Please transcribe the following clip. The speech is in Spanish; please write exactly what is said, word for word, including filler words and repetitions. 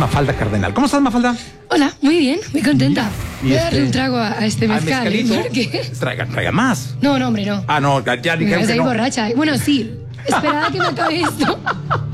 Mafalda Cardenal. ¿Cómo estás, Mafalda? Hola, muy bien, muy contenta. Y Voy a este- darle un trago a, a este ¿Al mezcal. ¿eh? mezcalito? Porque... Traigan, traigan más. No, no, hombre, no. Ah, no, ya Me dijeron vas a que ir no. borracha. Bueno, sí. Esperad a que me acabe esto.